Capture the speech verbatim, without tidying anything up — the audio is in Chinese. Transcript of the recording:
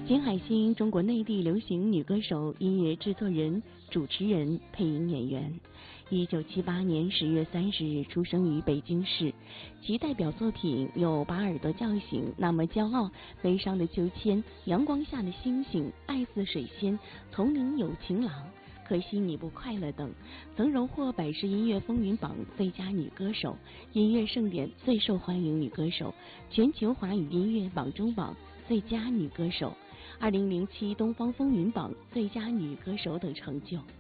金海心，中国内地流行女歌手、音乐制作人、主持人、配音演员。一九七八年十月三十日出生于北京市，其代表作品有《把耳朵叫醒》、《那么骄傲》、《悲伤的秋千》、《阳光下的星星》、《爱似水仙》、《丛林有情郎》、可惜你不快乐等，曾荣获百事音乐风云榜最佳女歌手、音乐盛典最受欢迎女歌手、全球华语音乐榜中榜最佳女歌手、二零零七东方风云榜最佳女歌手等成就。